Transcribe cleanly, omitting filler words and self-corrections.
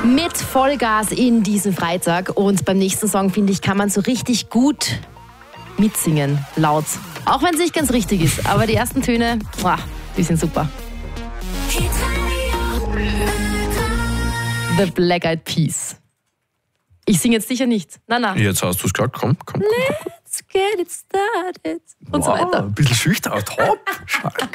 Mit Vollgas in diesen Freitag. Und beim nächsten Song, finde ich, kann man so richtig gut mitsingen, laut. Auch wenn es nicht ganz richtig ist, aber die ersten Töne, die sind super. The Black Eyed Peas. Ich singe jetzt sicher nicht. Na. Jetzt hast du es gesagt, komm. Let's get it started. Und so weiter. Ein bisschen schüchtern, top.